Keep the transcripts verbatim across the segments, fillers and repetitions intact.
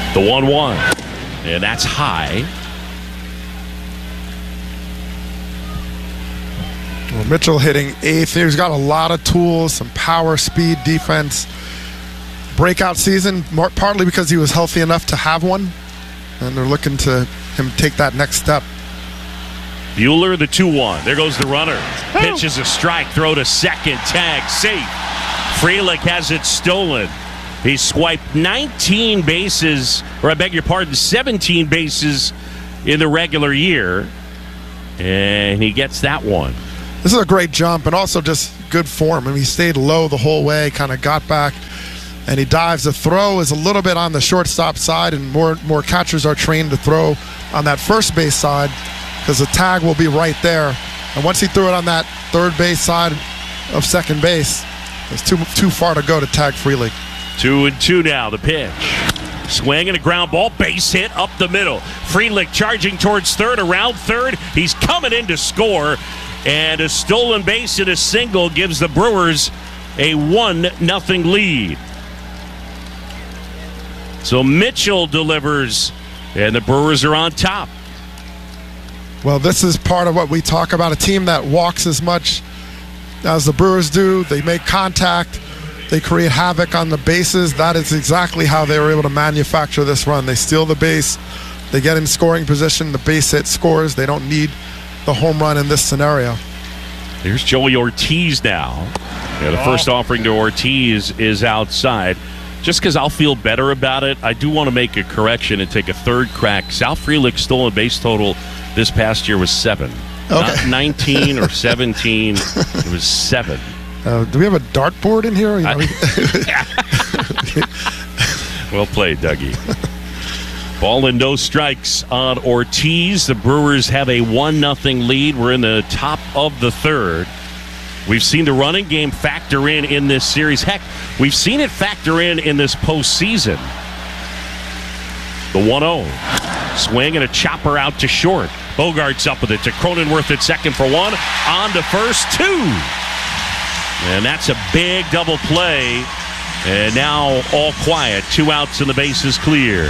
The one one. And that's high. Well, Mitchell hitting eighth. He's got a lot of tools, some power, speed, defense. Breakout season, more, partly because he was healthy enough to have one, and they're looking to him take that next step. Buehler, the two one. There goes the runner. Pitch is a strike. Throw to second. Tag. Safe. Frelick has it stolen. He swiped nineteen bases, or I beg your pardon, seventeen bases in the regular year. And he gets that one. This is a great jump and also just good form. I mean, he stayed low the whole way, kind of got back, and he dives. The throw is a little bit on the shortstop side, and more, more catchers are trained to throw on that first base side because the tag will be right there. And once he threw it on that third base side of second base, it's too, too far to go to tag Frelick. Two and two now, the pitch. Swing and a ground ball, base hit up the middle. Frelick charging towards third, around third. He's coming in to score, and a stolen base and a single gives the Brewers a one nothing lead. So Mitchell delivers, and the Brewers are on top. Well, this is part of what we talk about, a team that walks as much as the Brewers do. They make contact. They create havoc on the bases. That is exactly how they were able to manufacture this run. They steal the base. They get in scoring position. The base hit scores. They don't need the home run in this scenario. Here's Joey Ortiz now. Yeah, the first offering to Ortiz is outside. Just because I'll feel better about it, I do want to make a correction and take a third crack. Sal Frelick's stolen base total this past year was seven. Okay. Not nineteen or seventeen. It was seven. Uh, do we have a dartboard in here? You know, well played, Dougie. Ball and no strikes on Ortiz. The Brewers have a one nothing lead. We're in the top of the third. We've seen the running game factor in in this series. Heck, we've seen it factor in in this postseason. The one oh. Swing and a chopper out to short. Bogart's up with it to Cronenworth at second for one. On to first, two. And that's a big double play. And now all quiet. Two outs and the base is clear.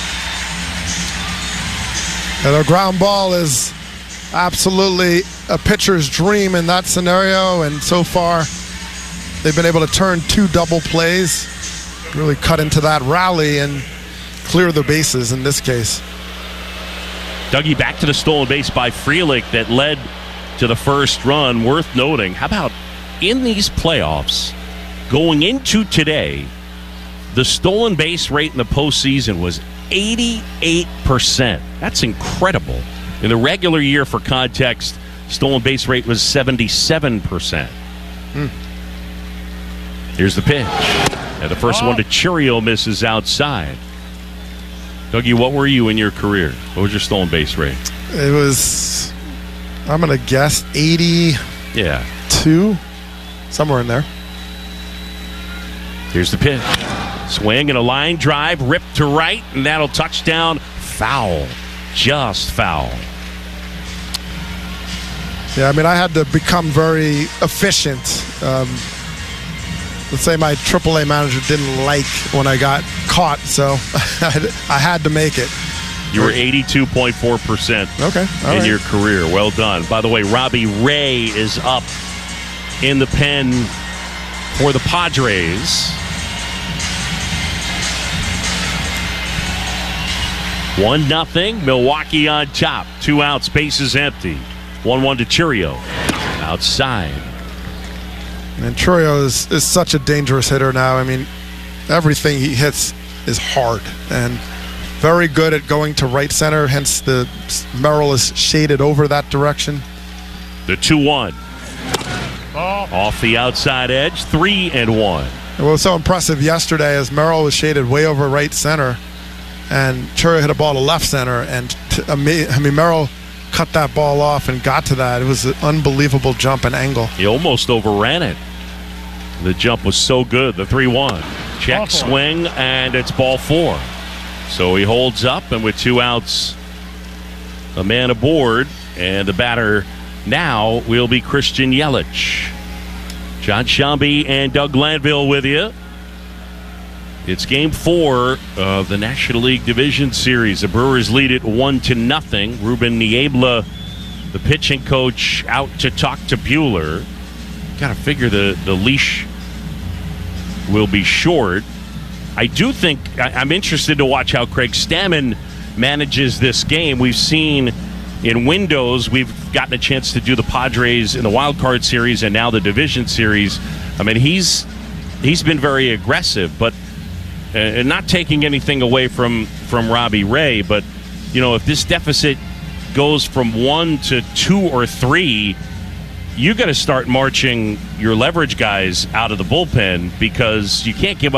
And a ground ball is absolutely a pitcher's dream in that scenario. And so far, they've been able to turn two double plays, really cut into that rally and clear the bases in this case. Dougie, back to the stolen base by Frelick that led to the first run. Worth noting, how about in these playoffs, going into today, the stolen base rate in the postseason was eighty-eight percent. That's incredible. In the regular year, for context, stolen base rate was seventy-seven percent. Hmm. Here's the pitch. And the first oh. one to Chourio misses outside. Dougie, what were you in your career? What was your stolen base rate? It was, I'm going to guess, eighty-two. Yeah. Somewhere in there. Here's the pitch. Swing and a line drive, ripped to right, and that'll touchdown. Foul. Just foul. Yeah, I mean, I had to become very efficient. Um, let's say my triple A manager didn't like when I got caught, so I had to make it. You were eighty-two point four percent okay, all in right. your career. Well done. By the way, Robbie Ray is up in the pen for the Padres. One nothing. Milwaukee on top. Two outs. Bases empty. One one to Chourio. Outside. And Chourio is, is such a dangerous hitter now. I mean, everything he hits is hard and very good at going to right center. Hence, the Merrill is shaded over that direction. The two one. Off the outside edge. Three and one. It was so impressive yesterday as Merrill was shaded way over right center, and Chourio hit a ball to left center, and t- I mean, Merrill cut that ball off and got to that. It was an unbelievable jump and angle. He almost overran it. The jump was so good. The three one. Check, swing, and it's ball four. So he holds up, and with two outs, a man aboard, and the batter now will be Christian Yelich. John Shambi and Doug Glanville with you. It's game four of the National League Division Series. The Brewers lead it one to nothing. Ruben Niebla, the pitching coach, out to talk to Buehler. Got to figure the, the leash will be short. I do think I, I'm interested to watch how Craig Stammen manages this game. We've seen in windows, we've gotten a chance to do the Padres in the Wild Card Series and now the Division Series. I mean, he's he's been very aggressive, but uh, not taking anything away from, from Robbie Ray. But, you know, if this deficit goes from one to two or three, you got to start marching your leverage guys out of the bullpen because you can't give up